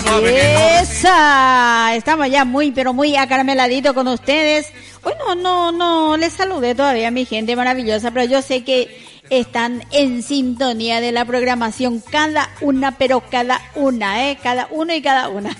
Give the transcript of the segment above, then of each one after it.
Esa, estamos ya muy, pero muy acarameladito con ustedes. Hoy no les saludé todavía, mi gente maravillosa, pero yo sé que están en sintonía de la programación, cada una, pero cada una, cada uno y cada una.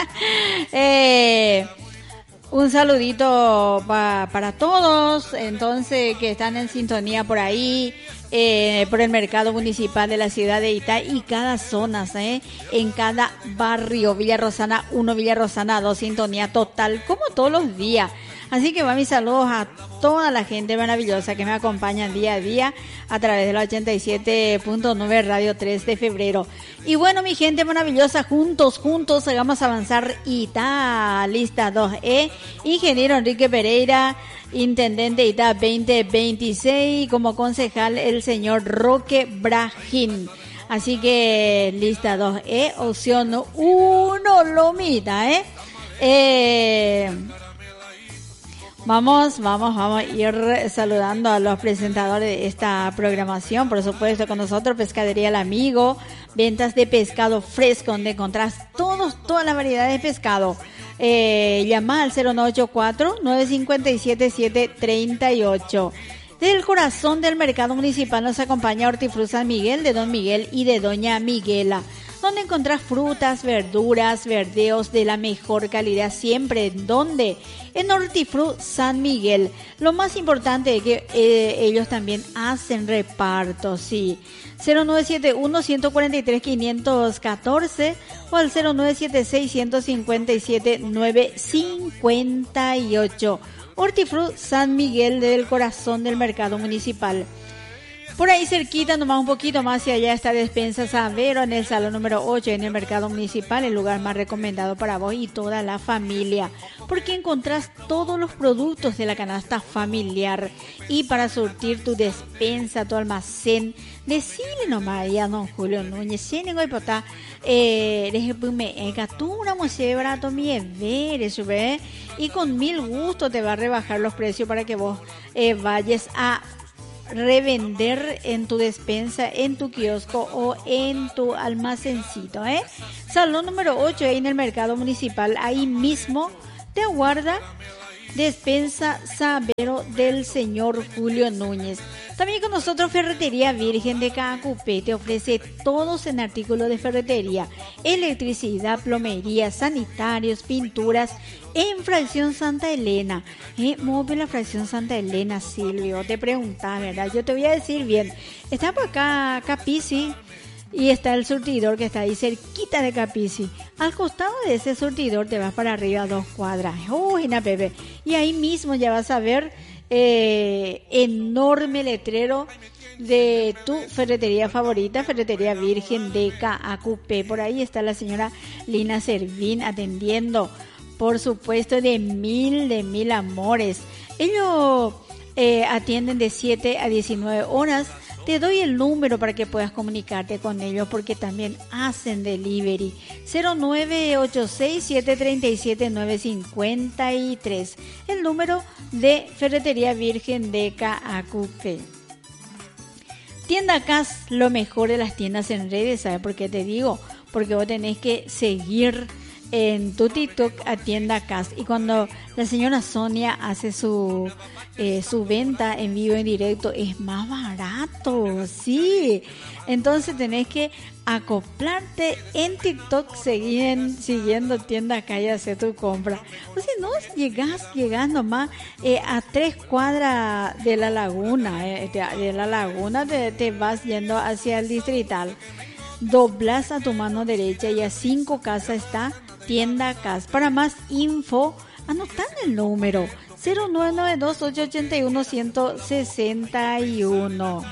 Un saludito para todos, entonces, que están en sintonía por ahí, por el mercado municipal de la ciudad de Itá y cada zona, en cada barrio, Villa Rosana 1, Villa Rosana 2, sintonía total, como todos los días. Así que va mis saludos a toda la gente maravillosa que me acompaña día a día a través de la 87.9 Radio 3 de febrero. Y bueno, mi gente maravillosa, juntos, hagamos avanzar Itá, lista 2E, ingeniero Enrique Pereira, intendente Itá 2026, como concejal el señor Roque Brajín. Así que lista 2E, opción 1, Lomita, Vamos a ir saludando a los presentadores de esta programación. Por supuesto, con nosotros Pescadería El Amigo, ventas de pescado fresco, donde encontrás todas las variedades de pescado. Llama al 0984-957-738. Desde el corazón del mercado municipal nos acompaña Hortifruti San Miguel, de Don Miguel y de Doña Miguela, donde encontrás frutas, verduras, verdeos de la mejor calidad siempre. ¿Dónde? En Hortifruti San Miguel. Lo más importante es que ellos también hacen reparto, sí. 0971-143-514 o al 0976-157-958. Hortifruti San Miguel, del corazón del mercado municipal. Por ahí cerquita, nomás un poquito más hacia allá, está Despensa Savero en el salón número 8 en el mercado municipal, el lugar más recomendado para vos y toda la familia, porque encontrás todos los productos de la canasta familiar. Y para surtir tu despensa, tu almacén, decile nomás ya don Julio Núñez, si no hay pota, tú una mujer barato mi ver, y con 1000 gustos te va a rebajar los precios para que vos vayas a revender en tu despensa, en tu kiosco o en tu almacencito, Salón número 8 ahí en el mercado municipal, ahí mismo te aguarda Despensa Savero del señor Julio Núñez. También con nosotros Ferretería Virgen de Caacupé te ofrece todos en artículos de ferretería, electricidad, plomería, sanitarios, pinturas, en Fracción Santa Elena. Móvil la Fracción Santa Elena, Silvio, te preguntas, ¿verdad? Yo te voy a decir bien. Está por acá Capici y está el surtidor que está ahí cerquita de Capici. Al costado de ese surtidor te vas para arriba 2 cuadras. Uy, na Pepe. Y ahí mismo ya vas a ver enorme letrero de tu ferretería favorita, Ferretería Virgen de Caacupé. Por ahí está la señora Lina Servín atendiendo, por supuesto, de mil amores. Ellos atienden de 7 a 19 horas. Te doy el número para que puedas comunicarte con ellos, porque también hacen delivery. 0986-737-953. El número de Ferretería Virgen de Caacupé. Tienda CAS, lo mejor de las tiendas en redes. ¿Sabes por qué te digo? Porque vos tenés que seguir en tu TikTok a Tienda CAS. Y cuando la señora Sonia hace su venta en vivo, en directo, es más barato, sí. Entonces tenés que acoplarte en TikTok, siguiendo Tienda CAS y hacer tu compra. O si no, llegás nomás a 3 cuadras de la laguna. De la laguna te vas yendo hacia el distrital. Doblas a tu mano derecha y a 5 casas está Tienda CAS. Para más info, anotan el número 0992-881-161.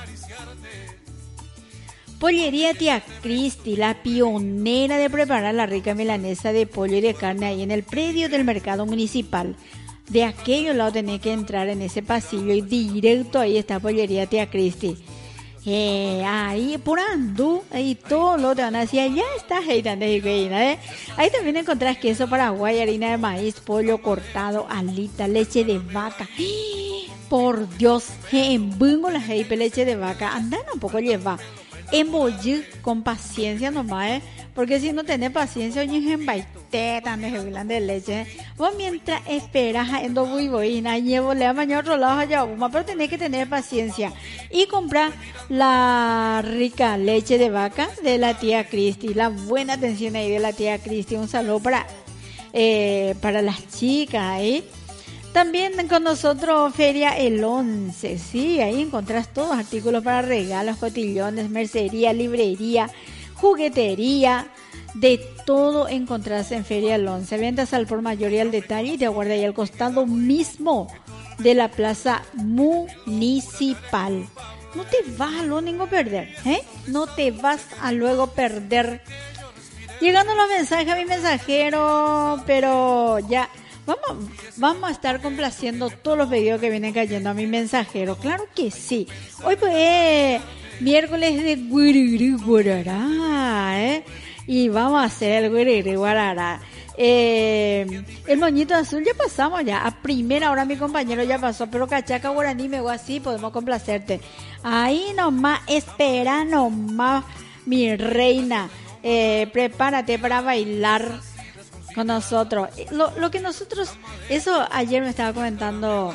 Pollería Tía Cristi, la pionera de preparar la rica milanesa de pollo y de carne ahí en el predio del mercado municipal. De aquello lado tenés que entrar en ese pasillo y directo ahí está Pollería Tía Cristi. Ahí por Andú, ahí todo lo te van a decir, ya está, ahí también encontrás queso paraguay, harina de maíz, pollo cortado, alita, leche de vaca. Por Dios, en bungo la leche de vaca, andan un poco lleva. Embollir con paciencia nomás, Porque si no tenés paciencia, oye, en baité, tan de leche. Vos mientras esperas en do buiboina, llevo le mañana otro lado allá, pero tenés que tener paciencia. Y comprar la rica leche de vaca de la tía Cristi. La buena atención ahí de la tía Cristi. Un saludo para las chicas ahí. También con nosotros Feria El 11, sí, ahí encontrás todos artículos para regalos, cotillones, mercería, librería, juguetería, de todo encontrás en Feria El 11. Ventas al por mayor y al detalle y te aguarda ahí al costado mismo de la plaza municipal. No te vas a luego perder, no te vas a luego perder. Llegando los mensajes a mi mensajero, pero ya... Vamos a estar complaciendo todos los pedidos que vienen cayendo a mi mensajero. Claro que sí. Hoy pues miércoles de Guirigri Guarará, y vamos a hacer el Guirigri Guarará. El moñito azul ya pasamos ya. A primera hora mi compañero ya pasó, pero cachaca guaraní me voy así, podemos complacerte. Ahí nomás, espera nomás, mi reina. Prepárate para bailar con nosotros. Lo que nosotros, eso ayer me estaba comentando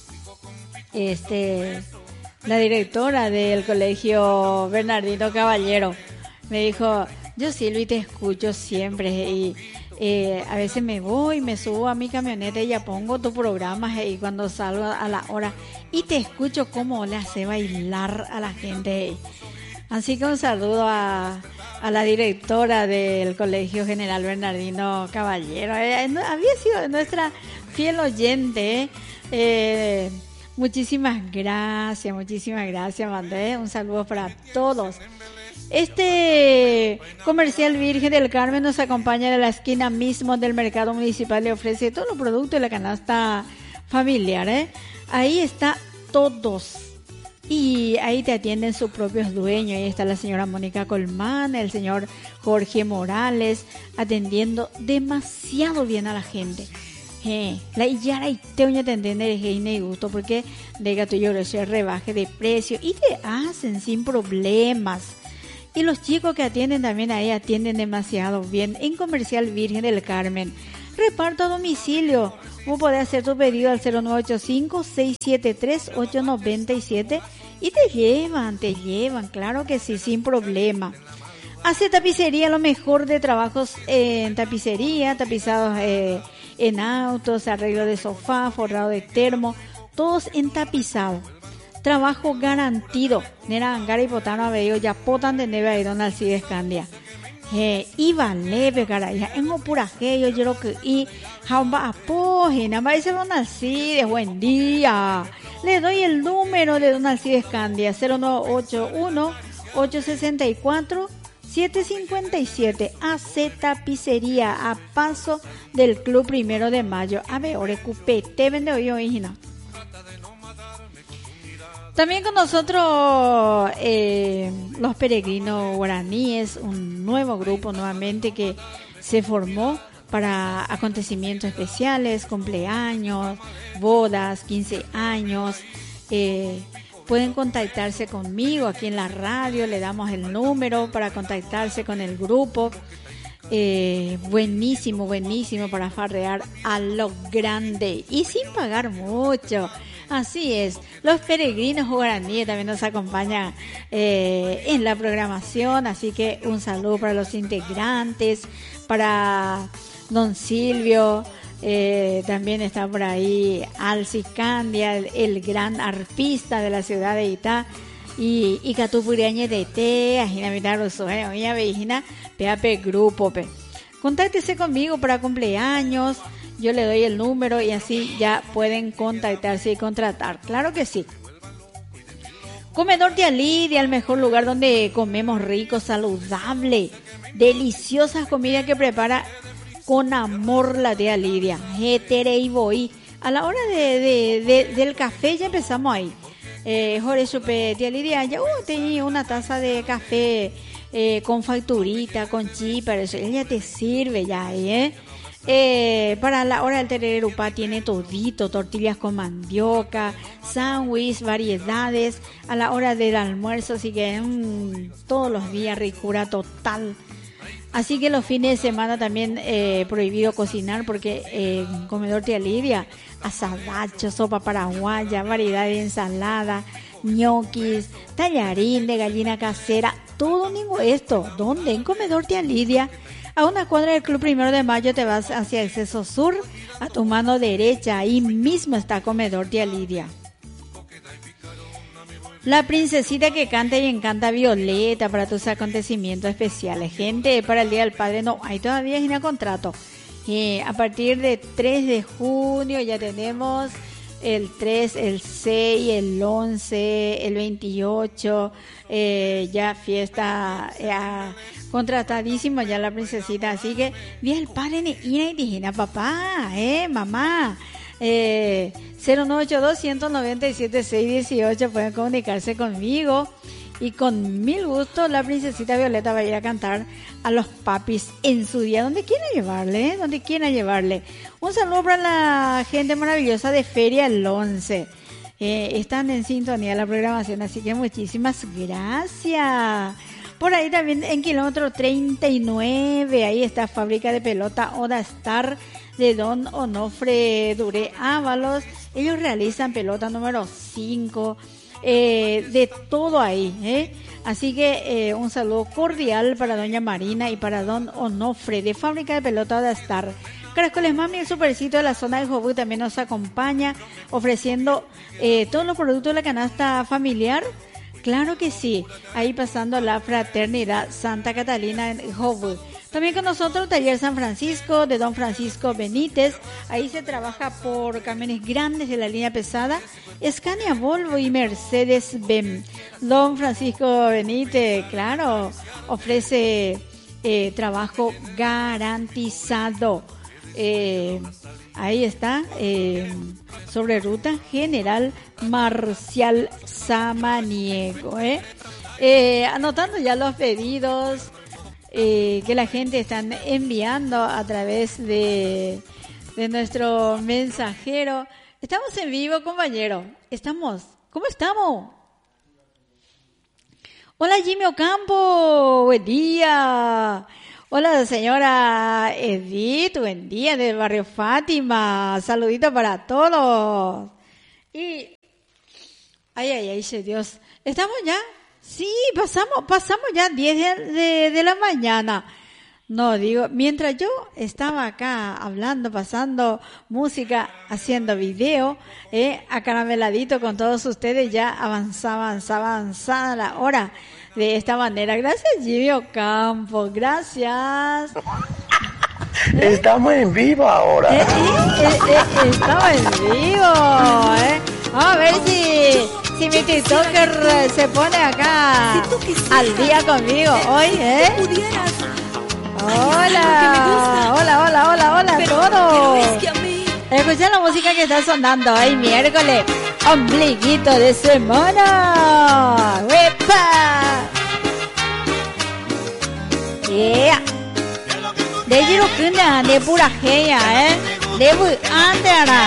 la directora del colegio Bernardino Caballero. Me dijo, yo Silvi te escucho siempre y a veces me voy, me subo a mi camioneta y ya pongo tu programa y cuando salgo a la hora y te escucho cómo le hace bailar a la gente. Así que un saludo a la directora del Colegio General Bernardino Caballero. Había sido nuestra fiel oyente. Muchísimas gracias, mandé un saludo para todos. Este comercial Virgen del Carmen nos acompaña de la esquina mismo del mercado municipal, le ofrece todos los productos de la canasta familiar. Ahí está todos. Y ahí te atienden sus propios dueños. Ahí está la señora Mónica Colmán, el señor Jorge Morales, atendiendo demasiado bien a la gente. La Iyara y te uña te entiende de gusto porque de gato yo rebaje de precio y te hacen sin problemas. Y los chicos que atienden también ahí atienden demasiado bien en Comercial Virgen del Carmen. Reparto a domicilio. Vos podés hacer tu pedido al 0985-673-897 y te llevan, claro que sí, sin problema. Hace tapicería, lo mejor de trabajos en tapicería, tapizados en autos, arreglo de sofá, forrado de termo, todos en tapizado. Trabajo garantido. Nera Angara y Potano a ver, ya potan de neve ahí donde Alcides Candia. Y vale, caray, en opuraje yo quiero que y jamba apoje, nada más dice Don Alcides, buen día. Le doy el número de Don Alcides Candia, 0981-864-757, AC Tapicería, a paso del Club 1 de Mayo. A ver, orecupete, vende hoy, hijina. También con nosotros los peregrinos guaraníes, un nuevo grupo nuevamente que se formó para acontecimientos especiales, cumpleaños, bodas, 15 años. Pueden contactarse conmigo aquí en la radio, le damos el número para contactarse con el grupo. Buenísimo para farrear a lo grande y sin pagar mucho. Así es, los peregrinos guaraníes también nos acompañan en la programación, así que un saludo para los integrantes, para don Silvio, también está por ahí Alci Candia, el gran arpista de la ciudad de Itá, y Catupuriañe de Te, Ajina Mitaroso, oye, Vejina, PAP Grupo, Contáctese conmigo para cumpleaños. Yo le doy el número y así ya pueden contactarse y contratar. Claro que sí. Comedor Tía Lidia, el mejor lugar donde comemos rico, saludable, deliciosas comidas que prepara con amor la Tía Lidia. Y voy. A la hora del café ya empezamos ahí. Jorge supe, Tía Lidia, ya tenía una taza de café con facturita, con chípara, eso ella te sirve ya, para la hora del tererupá tiene todito, tortillas con mandioca, sándwich, variedades. A la hora del almuerzo, así que todos los días ricura total. Así que los fines de semana también prohibido cocinar porque comedor Tía Lidia, asadacho, sopa paraguaya, variedad de ensalada, ñoquis, tallarín de gallina casera, todo esto. ¿Dónde? En comedor Tía Lidia. A una cuadra del Club 1 de Mayo te vas hacia el Acceso Sur, a tu mano derecha, ahí mismo está comedor Tía Lidia. La princesita que canta y encanta Violeta para tus acontecimientos especiales. Gente, para el Día del Padre no hay todavía sin contrato. A partir de 3 de junio ya tenemos el 3, el 6, el 11, el 28, ya fiesta contratadísimo ya la princesita. Así que Día del Padre ni ina y dijina, papá, mamá. 098-297-618 pueden comunicarse conmigo y con mil gusto la princesita Violeta va a ir a cantar a los papis en su día, donde quiera llevarle, un saludo para la gente maravillosa de Feria el 11. Están en sintonía de la programación, así que muchísimas gracias. Por ahí también en kilómetro 39, ahí está Fábrica de Pelota Oda Star de Don Onofre Duré Ábalos. Ellos realizan pelota número 5, de todo ahí, Así que un saludo cordial para doña Marina y para don Onofre de Fábrica de Pelota Oda Star. Caracoles Mami, el supercito de la zona del Jobú también nos acompaña ofreciendo todos los productos de la canasta familiar. Claro que sí, ahí pasando la Fraternidad Santa Catalina en Jobú. También con nosotros Taller San Francisco de don Francisco Benítez. Ahí se trabaja por camiones grandes de la línea pesada, Scania, Volvo y Mercedes-Benz. Don Francisco Benítez, claro, ofrece trabajo garantizado. Ahí está, sobre ruta General Marcial Samaniego. Anotando ya los pedidos que la gente están enviando a través de nuestro mensajero. Estamos en vivo, compañero. ¿Cómo estamos? Hola, Jimmy Ocampo, buen día. Hola, señora Edith, buen día, del barrio Fátima. Saludito para todos. Y, ay, Dios. ¿Estamos ya? Sí, pasamos ya 10 de la mañana. No, digo, mientras yo estaba acá hablando, pasando música, haciendo video, acarameladito con todos ustedes, ya avanzada la hora de esta manera. Gracias, Jimmy Ocampo, gracias. Estamos en vivo ahora. Estamos en vivo, Vamos a ver si mi TikToker se pone acá al día conmigo hoy, Hola a todos. Escuchen la música que está sonando hoy miércoles, ombliguito de semana. ¡Wepa! Yeah. De Girocuna, de pura gea, de Andera.